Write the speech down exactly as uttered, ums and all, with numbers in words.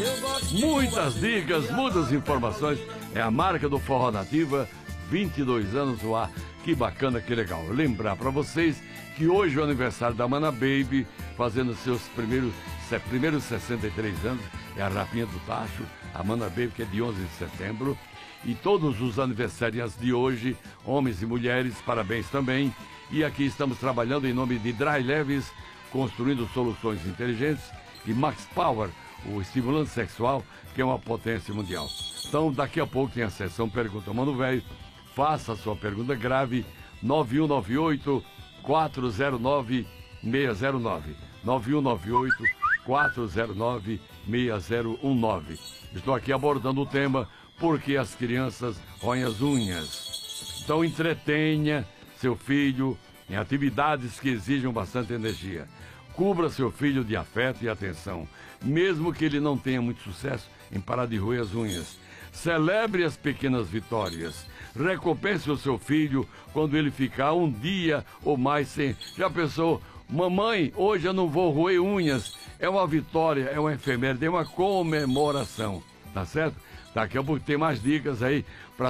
Muitas dicas, muitas informações. É a marca do Forró Nativa, vinte e dois anos no ar. Que bacana, que legal. Lembrar para vocês que hoje é o aniversário da Mana Baby, fazendo seus primeiros, primeiros sessenta e três anos. É a Rapinha do Tacho, a Mana Baby, que é de onze de setembro. E todos os aniversariantes de hoje, homens e mulheres, parabéns também. E aqui estamos trabalhando em nome de Dry Leves, construindo soluções inteligentes, e Max Power, o estimulante sexual, que é uma potência mundial. Então, daqui a pouco tem a sessão Pergunta Mano Velho. Faça a sua pergunta grave, nove um nove oito, quatro zero nove, seis zero nove. nove um nove oito, quatro zero nove, seis zero um nove. Estou aqui abordando o tema Porque as crianças roem as unhas. Então, entretenha seu filho em atividades que exijam bastante energia. Cubra seu filho de afeto e atenção, mesmo que ele não tenha muito sucesso em parar de roer as unhas. Celebre as pequenas vitórias. Recompense o seu filho quando ele ficar um dia ou mais sem... Já pensou, mamãe, hoje eu não vou roer unhas. É uma vitória, é uma efeméride, é uma comemoração. Tá certo? Daqui a pouco tem mais dicas aí para